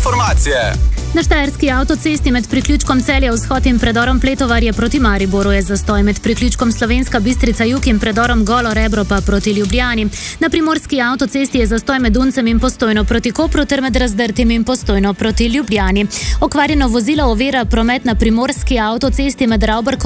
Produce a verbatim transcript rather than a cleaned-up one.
informacije. Na štajerski avtocesti med priključkom Celje vzhod in predorom Pletovarje proti Mariboru je zastoj, med priključkom Slovenska Bistrica jug in predorom Golo Rebro pa proti Ljubljani. Na primorski avtocesti je zastoj med Uncem in Postojno proti Kopru ter med Razdrtim in Postojno proti Ljubljani. Okvarjeno vozilo ovira promet na primorski avtocesti med Ravbrkom